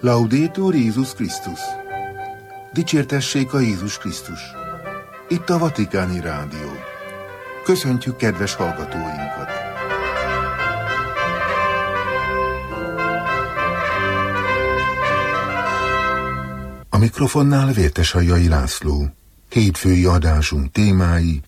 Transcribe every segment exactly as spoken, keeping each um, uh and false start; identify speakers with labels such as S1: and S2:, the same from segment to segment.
S1: Laudetur Jézus Krisztus. Dicsértessék a Jézus Krisztus. Itt a Vatikáni Rádió. Köszöntjük kedves hallgatóinkat! A mikrofonnál Vértesajjai László. Hétfői adásunk témái: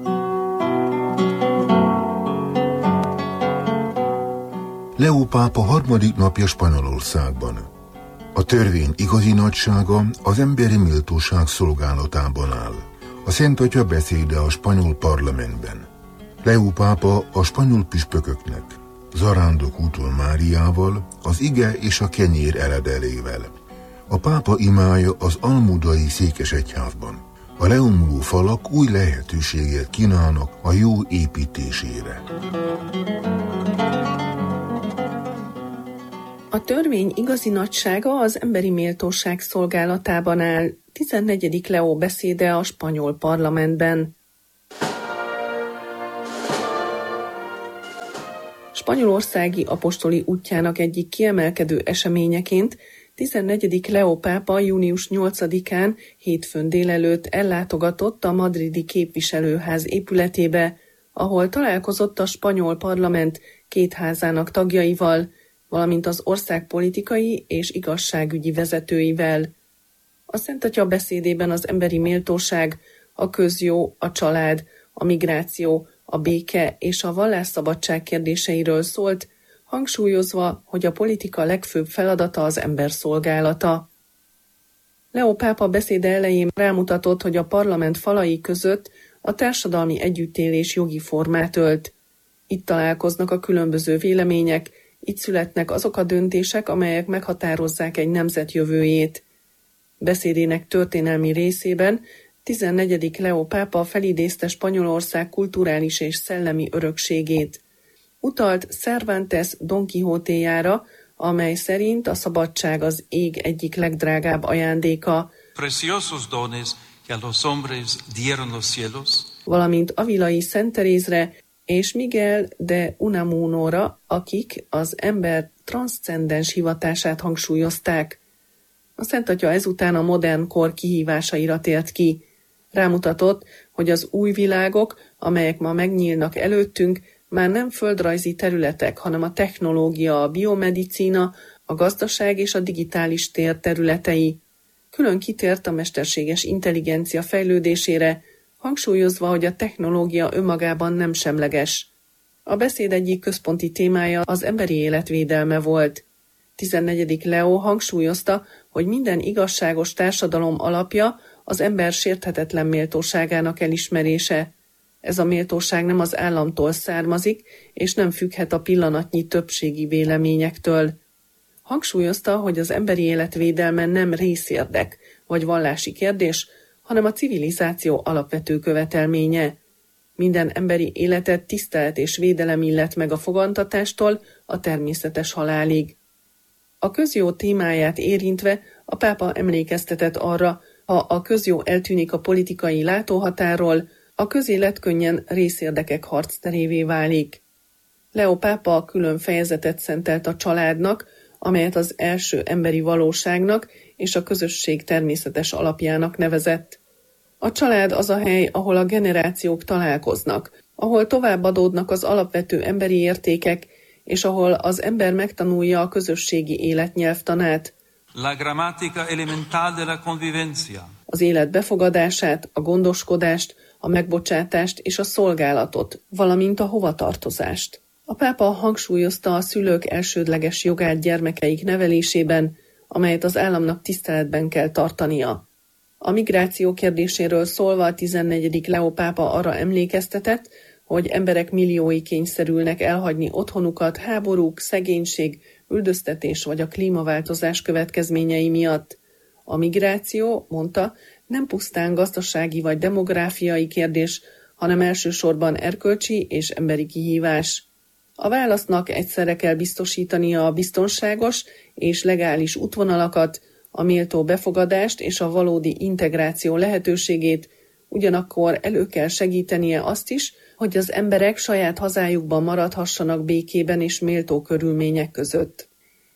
S1: Leó pápa harmadik napja Spanyolországban. A törvény igazi nagysága az emberi méltóság szolgálatában áll. A Szent Atya beszéde a spanyol parlamentben. Leó pápa a spanyol püspököknek, zarándok úton Máriával, az ige és a kenyér eledelével. A pápa imája az almudai székesegyházban. A leomló falak új lehetőséget kínálnak a jó építésére.
S2: A törvény igazi nagysága az emberi méltóság szolgálatában áll. tizennegyedik Leó beszéde a spanyol parlamentben. Spanyolországi apostoli útjának egyik kiemelkedő eseményeként tizennegyedik Leó pápa június nyolcadikán hétfőn délelőtt ellátogatott a madridi képviselőház épületébe, ahol találkozott a spanyol parlament két házának tagjaival, valamint az ország politikai és igazságügyi vezetőivel. A Szent Atya beszédében az emberi méltóság, a közjó, a család, a migráció, a béke és a vallásszabadság kérdéseiről szólt, hangsúlyozva, hogy a politika legfőbb feladata az ember szolgálata. Leó pápa beszéde elején rámutatott, hogy a parlament falai között a társadalmi együttélés jogi formát ölt. Itt találkoznak a különböző vélemények, itt születnek azok a döntések, amelyek meghatározzák egy nemzet jövőjét. Beszédének történelmi részében tizennegyedik Leó pápa felidézte Spanyolország kulturális és szellemi örökségét. Utalt Cervantes Don Quixotéjára, amely szerint a szabadság az ég egyik legdrágább ajándéka,
S3: preciosos dones que a los hombres dieron los cielos,
S2: valamint Avilai Szent Terézre és Miguel de Unamunóra, akik az ember transzcendens hivatását hangsúlyozták. A Szent Atya ezután a modern kor kihívásaira tért ki. Rámutatott, hogy az új világok, amelyek ma megnyílnak előttünk, már nem földrajzi területek, hanem a technológia, a biomedicína, a gazdaság és a digitális tér területei. Külön kitért a mesterséges intelligencia fejlődésére, hangsúlyozva, hogy a technológia önmagában nem semleges. A beszéd egyik központi témája az emberi élet védelme volt. tizennegyedik Leó hangsúlyozta, hogy minden igazságos társadalom alapja az ember sérthetetlen méltóságának elismerése. Ez a méltóság nem az államtól származik, és nem függhet a pillanatnyi többségi véleményektől. Hangsúlyozta, hogy az emberi élet védelme nem részérdek vagy vallási kérdés, hanem a civilizáció alapvető követelménye. Minden emberi életet tisztelet és védelem illet meg a fogantatástól a természetes halálig. A közjó témáját érintve a pápa emlékeztetett arra, ha a közjó eltűnik a politikai látóhatáról, a közélet könnyen részérdekek harcterévé válik. Leó pápa külön fejezetet szentelt a családnak, amelyet az első emberi valóságnak és a közösség természetes alapjának nevezett. A család az a hely, ahol a generációk találkoznak, ahol továbbadódnak az alapvető emberi értékek, és ahol az ember megtanulja a közösségi élet nyelvtanát,
S3: la gramática elemental de la convivencia,
S2: az élet befogadását, a gondoskodást, a megbocsátást és a szolgálatot, valamint a hovatartozást. A pápa hangsúlyozta a szülők elsődleges jogát gyermekeik nevelésében, amelyet az államnak tiszteletben kell tartania. A migráció kérdéséről szólva a tizennegyedik Leó pápa arra emlékeztetett, hogy emberek milliói kényszerülnek elhagyni otthonukat háborúk, szegénység, üldöztetés vagy a klímaváltozás következményei miatt. A migráció, mondta, nem pusztán gazdasági vagy demográfiai kérdés, hanem elsősorban erkölcsi és emberi kihívás. A válasznak egyszerre kell biztosítania a biztonságos és legális útvonalakat, a méltó befogadást és a valódi integráció lehetőségét, ugyanakkor elő kell segítenie azt is, hogy az emberek saját hazájukban maradhassanak békében és méltó körülmények között.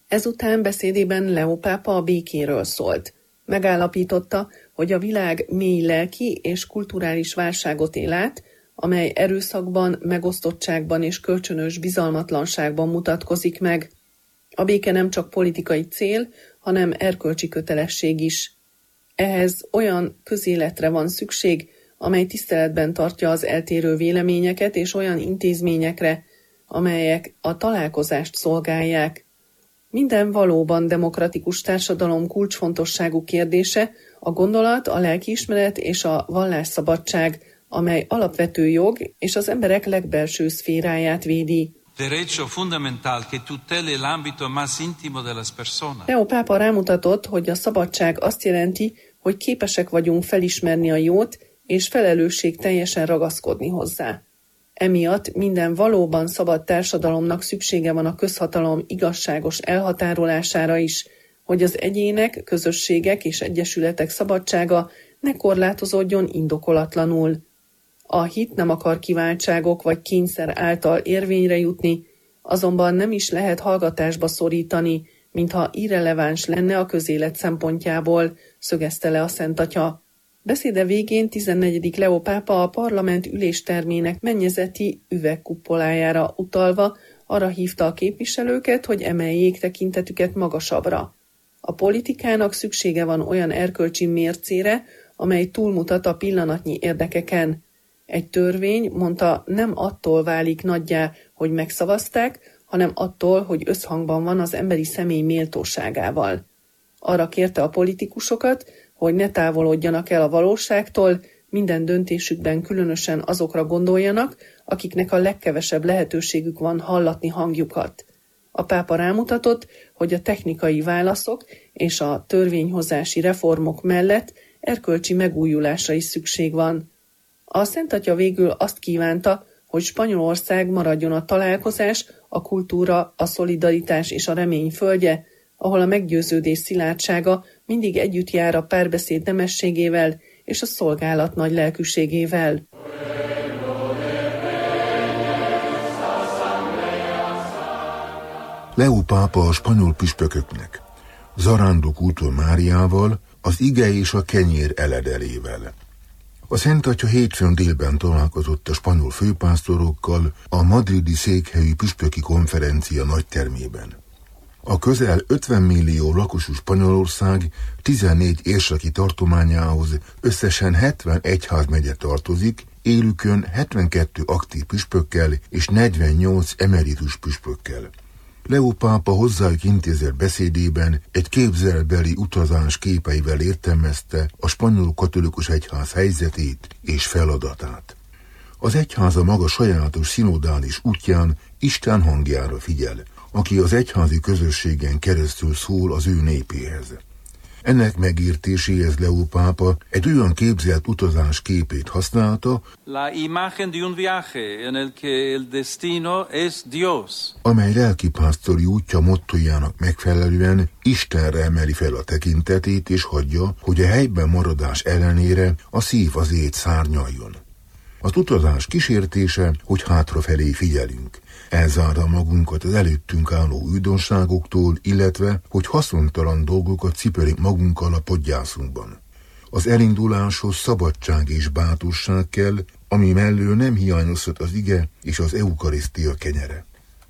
S2: Ezután beszédében Leó pápa a békéről szólt. Megállapította, hogy a világ mély lelki és kulturális válságot él át, amely erőszakban, megosztottságban és kölcsönös bizalmatlanságban mutatkozik meg. A béke nem csak politikai cél, hanem erkölcsi kötelesség is. Ehhez olyan közéletre van szükség, amely tiszteletben tartja az eltérő véleményeket, és olyan intézményekre, amelyek a találkozást szolgálják. Minden valóban demokratikus társadalom kulcsfontosságú kérdése a gondolat, a lelkiismeret és a vallásszabadság, amely alapvető jog és az emberek legbelső szféráját védi. Leó pápa rámutatott, hogy a szabadság azt jelenti, hogy képesek vagyunk felismerni a jót, és felelősség teljesen ragaszkodni hozzá. Emiatt minden valóban szabad társadalomnak szüksége van a közhatalom igazságos elhatárolására is, hogy az egyének, közösségek és egyesületek szabadsága ne korlátozódjon indokolatlanul. A hit nem akar kiváltságok vagy kényszer által érvényre jutni, azonban nem is lehet hallgatásba szorítani, mintha irreleváns lenne a közélet szempontjából, szögezte le a Szent Atya. Beszéde végén tizennegyedik Leó pápa a parlament üléstermének mennyezeti üvegkupolájára utalva arra hívta a képviselőket, hogy emeljék tekintetüket magasabbra. A politikának szüksége van olyan erkölcsi mércére, amely túlmutat a pillanatnyi érdekeken. Egy törvény, mondta, nem attól válik nagyjá, hogy megszavazták, hanem attól, hogy összhangban van az emberi személy méltóságával. Arra kérte a politikusokat, hogy ne távolodjanak el a valóságtól, minden döntésükben különösen azokra gondoljanak, akiknek a legkevesebb lehetőségük van hallatni hangjukat. A pápa rámutatott, hogy a technikai válaszok és a törvényhozási reformok mellett erkölcsi megújulásra is szükség van. A Szent Atya végül azt kívánta, hogy Spanyolország maradjon a találkozás, a kultúra, a szolidaritás és a remény földje, ahol a meggyőződés szilárdsága mindig együtt jár a párbeszéd nemességével és a szolgálat nagy lelkűségével.
S1: Leó pápa a spanyol püspököknek, Zarándok úrtól Máriával, az ige és a kenyér eledelével. A Szent Atya hétfőn délben találkozott a spanyol főpásztorokkal a madridi székhelyű püspöki konferencia nagytermében. A közel ötven millió lakosú Spanyolország tizennégy érseki tartományához összesen hetven egyházmegye tartozik, élükön hetvenkettő aktív püspökkel és negyvennyolc emeritus püspökkel. Leó pápa hozzájuk intézett beszédében egy képzelbeli utazás képeivel értelmezte a spanyol katolikus egyház helyzetét és feladatát. Az egyház a maga sajátos szinodális útján Isten hangjára figyel, aki az egyházi közösségen keresztül szól az ő népéhez. Ennek megértéséhez Leó pápa egy olyan képzelt utazás képét használta,
S3: La imagen de un viaje en el que el destino es Dios.
S1: Amely lelkipásztori útja mottojának megfelelően Istenre emeli fel a tekintetét, és hagyja, hogy a helyben maradás ellenére a szív az ét szárnyaljon. Az utazás kísértése, hogy hátrafelé figyelünk, elzárta magunkat az előttünk álló újdonságoktól, illetve, hogy haszontalan dolgokat cipelik magunkkal a podgyászunkban. Az elinduláshoz szabadság és bátorság kell, ami mellől nem hiányozhat az ige és az eukarisztia kenyere.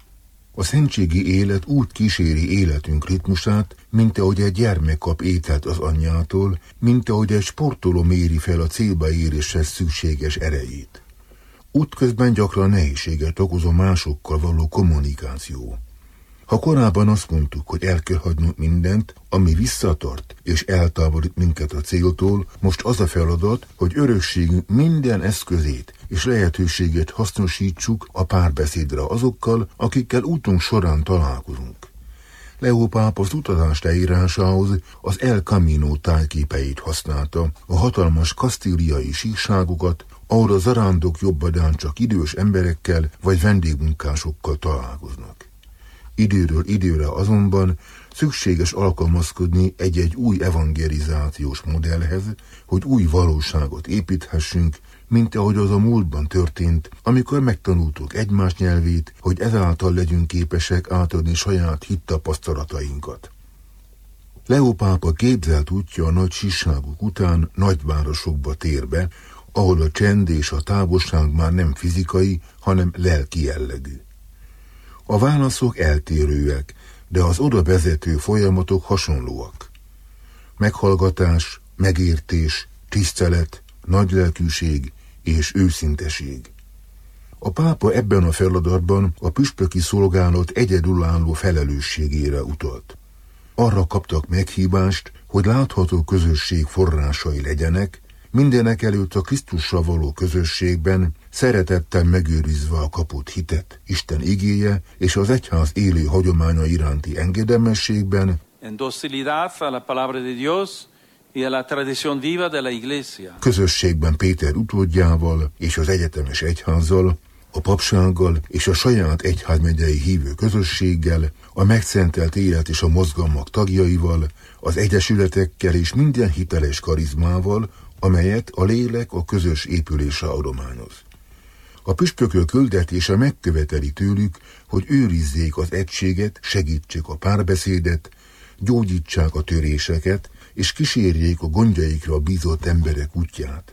S1: A szentségi élet úgy kíséri életünk ritmusát, mint ahogy egy gyermek kap ételt az anyjától, mint ahogy egy sportoló méri fel a célba éréshez szükséges erejét. Útközben gyakran nehézséget okoz a másokkal való kommunikáció. Ha korábban azt mondtuk, hogy el kell hagynunk mindent, ami visszatart és eltávolít minket a céltól, most az a feladat, hogy örökségünk minden eszközét és lehetőséget hasznosítsuk a párbeszédre azokkal, akikkel útunk során találkozunk. Leó pápa az utazás leírásához az El Camino tájképeit használta, a hatalmas kasztíliai síkságokat, ahol a zarándok jobbadán csak idős emberekkel vagy vendégmunkásokkal találkoznak. Időről időre azonban szükséges alkalmazkodni egy-egy új evangelizációs modellhez, hogy új valóságot építhessünk, mint ahogy az a múltban történt, amikor megtanultuk egymás nyelvét, hogy ezáltal legyünk képesek átadni saját hittapasztalatainkat. Leó pápa képzelt útja a nagy sisságok után nagyvárosokba tér be, ahol a csend és a távolság már nem fizikai, hanem lelki jellegű. A válaszok eltérőek, de az oda vezető folyamatok hasonlóak. Meghallgatás, megértés, tisztelet, nagylelkűség és őszinteség. A pápa ebben a feladatban a püspöki szolgálat egyedülálló felelősségére utalt. Arra kaptak meghívást, hogy látható közösség forrásai legyenek, mindenek előtt a Krisztussal való közösségben, szeretettel megőrizve a kapott hitet, Isten igéje és az egyház élő hagyománya iránti engedelmességben,
S3: en docilidad a la palabra de Dios y a la tradición viva de la Iglesia.
S1: Közösségben Péter utódjával és az egyetemes egyházzal, a papsággal és a saját egyházmegyei hívő közösséggel, a megszentelt élet és a mozgalmak tagjaival, az egyesületekkel és minden hiteles karizmával, amelyet a lélek a közös épülésre adományoz. A püspökök küldetése megköveteli tőlük, hogy őrizzék az egységet, segítsék a párbeszédet, gyógyítsák a töréseket, és kísérjék a gondjaikra bízott emberek útját.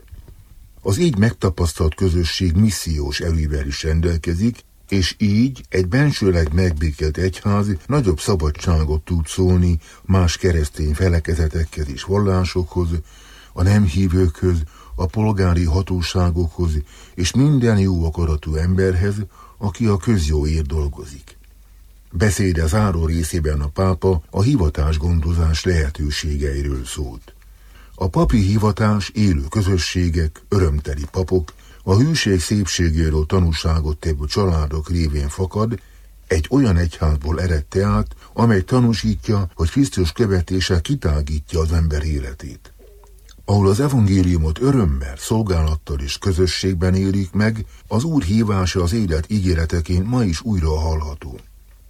S1: Az így megtapasztalt közösség missziós erővel is rendelkezik, és így egy bensőleg megbékélt egyház nagyobb szabadságot tud szólni más keresztény felekezetekhez és vallásokhoz, a nem hívőkhöz, a polgári hatóságokhoz és minden jó akaratú emberhez, aki a közjóért dolgozik. Beszéde záró részében a pápa a hivatásgondozás lehetőségeiről szólt. A papi hivatás élő közösségek, örömteli papok, a hűség szépségéről tanúságot tevő családok révén fakad, egy olyan egyházból ered át, amely tanúsítja, hogy Krisztus követése kitágítja az ember életét. Ahol az evangéliumot örömmel, szolgálattal és közösségben élik meg, az Úr hívása az élet ígéreteként ma is újra hallható.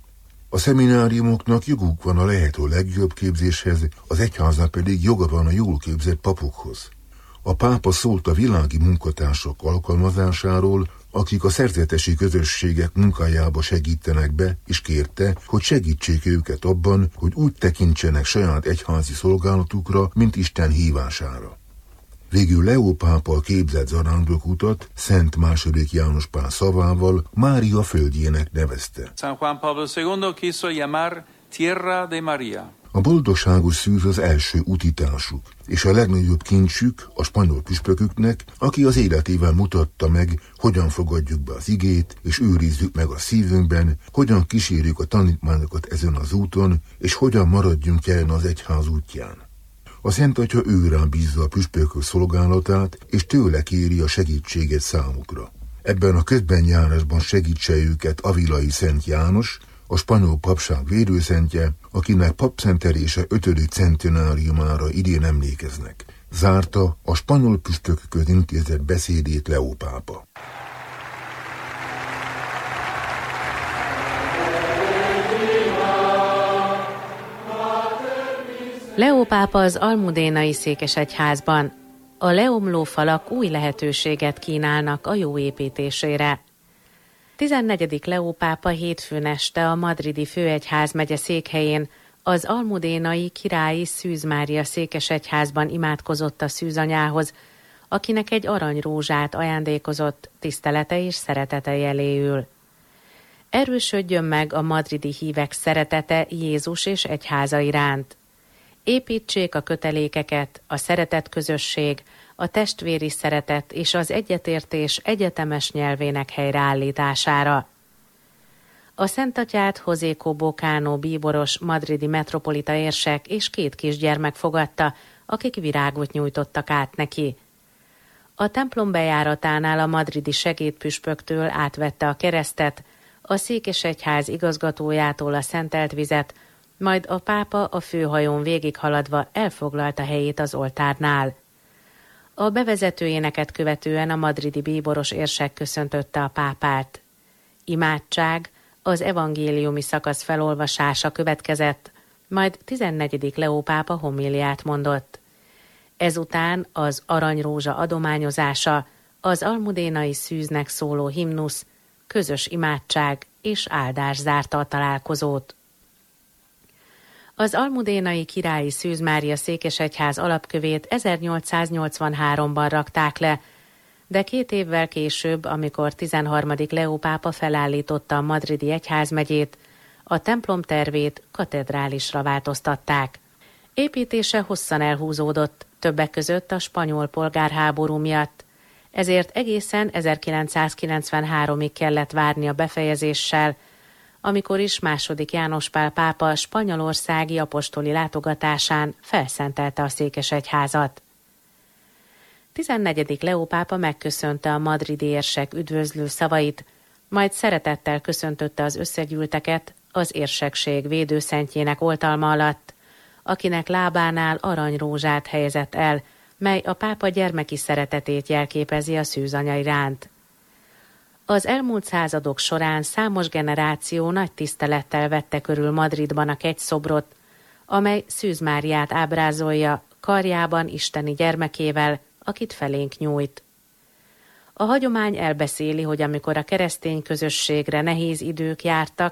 S1: A szemináriumoknak joguk van a lehető legjobb képzéshez, az egyháznak pedig joga van a jól képzett papokhoz. A pápa szólt a világi munkatársak alkalmazásáról, akik a szerzetesi közösségek munkájába segítenek be, és kérte, hogy segítsék őket abban, hogy úgy tekintsenek saját egyházi szolgálatukra, mint Isten hívására. Végül Leó pápa képzett zarándokutat Szent második János Pál szavával Mária földjének nevezte.
S3: San Juan Pablo segundo quiso llamar Tierra de María.
S1: A boldogságos szűz az első utitásuk, és a legnagyobb kincsük a spanyol püspöküknek, aki az életével mutatta meg, hogyan fogadjuk be az igét, és őrizzük meg a szívünkben, hogyan kísérjük a tanítmányokat ezen az úton, és hogyan maradjunk jelen az egyház útján. A Szent Atya őrán bízza a püspökök szolgálatát, és tőle kéri a segítséget számukra. Ebben a közbenjárásban segítse őket Avilai Szent János, a spanyol papság védőszentje, akinek papszentelése ötödik centenáriumára idén emlékeznek. Zárta a spanyol püspökökhöz intézett beszédét Leó pápa.
S4: Leó pápa az almudénai székesegyházban. A leomló falak új lehetőséget kínálnak a jó építésére. tizennegyedik Leó pápa hétfőn este a madridi főegyházmegye székhelyén, az almudénai királyi Szűz Mária székesegyházban imádkozott a szűzanyához, akinek egy aranyrózsát ajándékozott, tisztelete és szeretete jeléül. Erősödjön meg a madridi hívek szeretete Jézus és egyháza iránt. Építsék a kötelékeket, a szeretet közösség, a testvéri szeretet és az egyetértés egyetemes nyelvének helyreállítására. A Szent Atyát José Cobo Cano bíboros madridi metropolita érsek és két kisgyermek fogadta, akik virágot nyújtottak át neki. A templom bejáratánál a madridi segédpüspöktől átvette a keresztet, a székesegyház igazgatójától a szentelt vizet, majd a pápa a főhajón végighaladva elfoglalta helyét az oltárnál. A bevezető éneket követően a madridi bíboros érsek köszöntötte a pápát. Imádság, az evangéliumi szakasz felolvasása következett, majd tizennegyedik Leó pápa homíliát mondott. Ezután az aranyrózsa adományozása, az almudénai szűznek szóló himnusz, közös imádság és áldás zárta a találkozót. Az almudénai királyi Szűz Mária székesegyház alapkövét ezernyolcszáznyolcvanháromban rakták le, de két évvel később, amikor tizenharmadik Leó pápa felállította a madridi egyházmegyét, a templom tervét katedrálisra változtatták. Építése hosszan elhúzódott, többek között a spanyol polgárháború miatt, ezért egészen ezerkilencszázkilencvenháromig kellett várni a befejezéssel, amikor is második János Pál pápa spanyolországi apostoli látogatásán felszentelte a székesegyházat. tizennegyedik Leó pápa megköszönte a madridi érsek üdvözlő szavait, majd szeretettel köszöntötte az összegyűlteket az érsekség védőszentjének oltalma alatt, akinek lábánál aranyrózsát helyezett el, mely a pápa gyermeki szeretetét jelképezi a szűzanya iránt. Az elmúlt századok során számos generáció nagy tisztelettel vette körül Madridban a kegyszobrot, amely Szűz Máriát ábrázolja karjában isteni gyermekével, akit felénk nyújt. A hagyomány elbeszéli, hogy amikor a keresztény közösségre nehéz idők jártak,